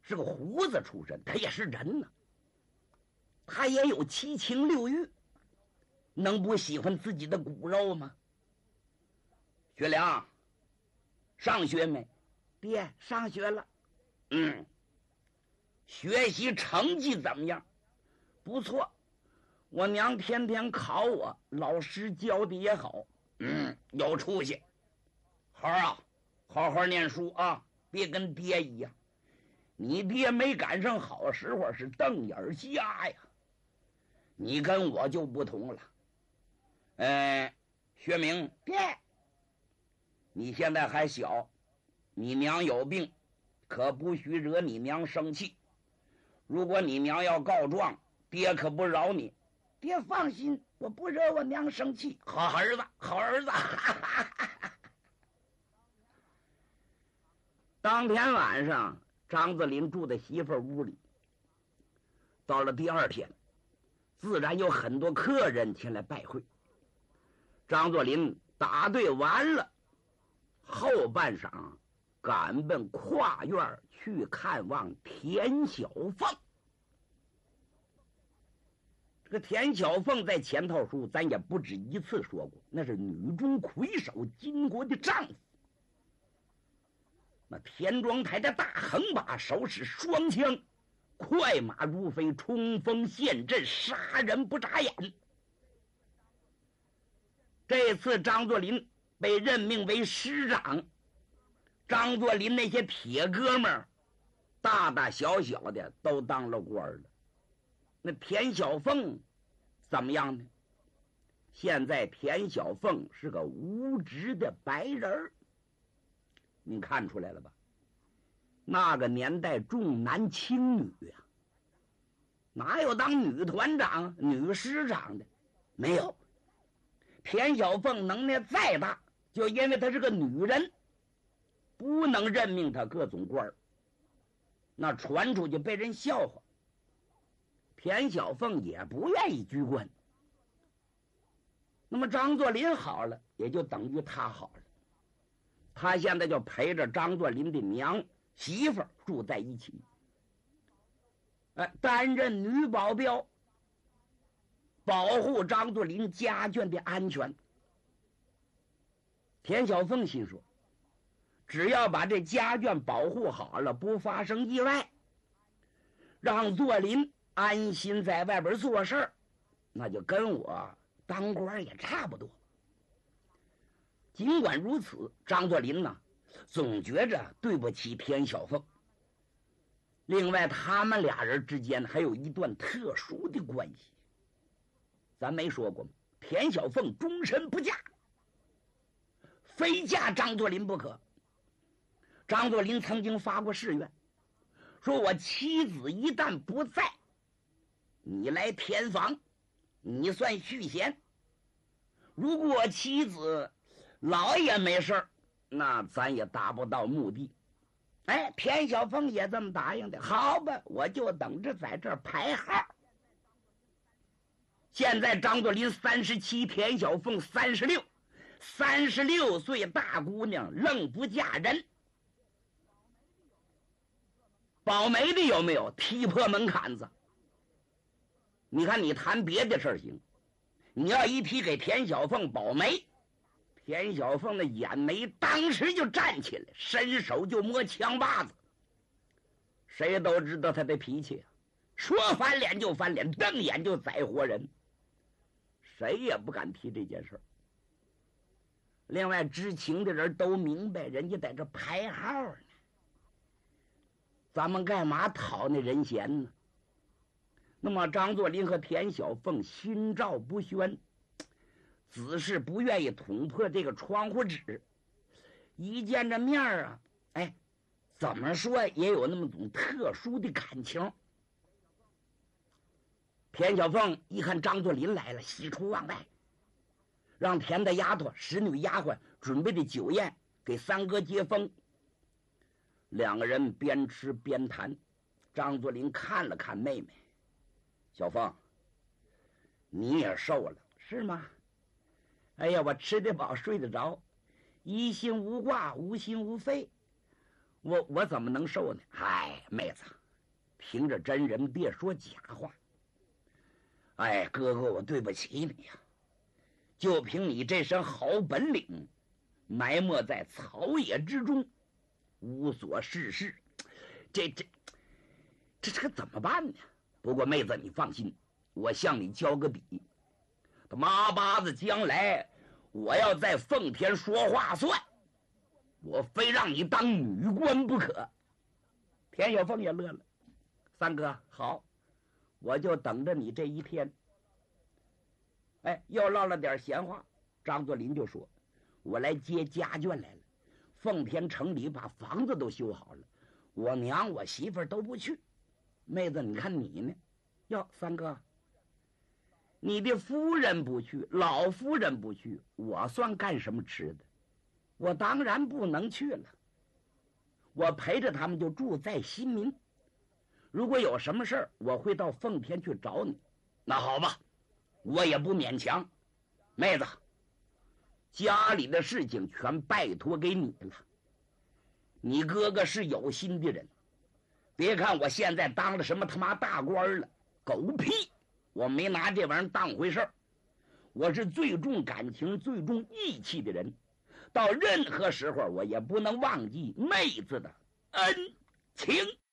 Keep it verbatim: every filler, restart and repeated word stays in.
是个胡子出身，他也是人呢，他也有七情六欲，能不喜欢自己的骨肉吗？学良，上学没？爹，上学了。嗯，学习成绩怎么样？不错，我娘天天考我，老师教的也好。嗯，有出息。孩儿啊，好好念书啊，别跟爹一样。你爹没赶上好时候是瞪眼瞎呀，你跟我就不同了。呃，学明，爹，你现在还小，你娘有病，可不许惹你娘生气。如果你娘要告状，爹可不饶你。爹放心，我不惹我娘生气。好儿子，好儿子。当天晚上，张作霖住在媳妇屋里。到了第二天，自然有很多客人前来拜会。张作霖打对完了，后半晌赶奔跨院去看望田小凤。这个田小凤在前头书咱也不止一次说过，那是女中魁首，金国的丈夫。那田庄台的大横把手使双枪，快马如飞，冲锋陷阵，杀人不眨眼。这次张作霖被任命为师长，张作霖那些铁哥们儿大大小小的都当了官了。那田小凤怎么样呢？现在田小凤是个无职的白人儿，你看出来了吧？那个年代重男轻女呀、啊，哪有当女团长、女师长的？没有。田小凤能耐再大，就因为她是个女人，不能任命她各种官儿，那传出去被人笑话。田小凤也不愿意居官。那么张作霖好了，也就等于他好了。他现在就陪着张作霖的娘媳妇住在一起，呃，担任女保镖，保护张作霖家眷的安全。田小凤心说，只要把这家眷保护好了，不发生意外，让作霖安心在外边做事儿，那就跟我当官也差不多。尽管如此，张作霖呢，总觉着对不起田小凤。另外，他们俩人之间还有一段特殊的关系。咱没说过吗？田小凤终身不嫁，非嫁张作霖不可。张作霖曾经发过誓愿，说我妻子一旦不在，你来填房，你算续弦。如果我妻子老也没事，那咱也达不到目的。哎，田小凤也这么答应的。好吧，我就等着在这儿排号。现在张作霖三十七，田小凤三十六，三十六岁大姑娘愣不嫁人。保媒的有没有？踢破门槛子。你看，你谈别的事行，你要一提给田小凤保媒，田小凤的眼眉当时就站起来，伸手就摸枪把子。谁都知道他的脾气啊，说翻脸就翻脸，瞪眼就宰活人，谁也不敢提这件事儿。另外，知情的人都明白，人家在这排号呢，咱们干嘛讨那人嫌呢？那么张作霖和田小凤心照不宣，只是不愿意捅破这个窗户纸。一见着面啊，哎，怎么说也有那么种特殊的感情。田小凤一看张作霖来了，喜出望外，让田的丫头、使女丫鬟准备的酒宴给三哥接风。两个人边吃边谈。张作霖看了看妹妹，小凤，你也瘦了是吗？哎呀，我吃得饱睡得着，一心无挂，无心无肺，我我怎么能瘦呢？哎，妹子， 听着真人别说假话。哎，哥哥，我对不起你呀、啊！就凭你这身好本领，埋没在草野之中，无所事事，这这这这可怎么办呢？不过妹子，你放心，我向你交个底，他妈巴子将来我要在奉天说话算，我非让你当女官不可。田小凤也乐了，三哥好，我就等着你这一天。哎，又唠了点闲话，张作霖就说：“我来接家眷来了，奉天城里把房子都修好了，我娘我媳妇都不去。妹子，你看你呢？哟，三哥，你的夫人不去，老夫人不去，我算干什么吃的？我当然不能去了。我陪着他们就住在新民，如果有什么事儿，我会到奉天去找你。那好吧，我也不勉强。妹子，家里的事情全拜托给你了。你哥哥是有心的人，别看我现在当了什么他妈大官了，狗屁！我没拿这玩意儿当回事儿。我是最重感情、最重义气的人，到任何时候我也不能忘记妹子的恩情。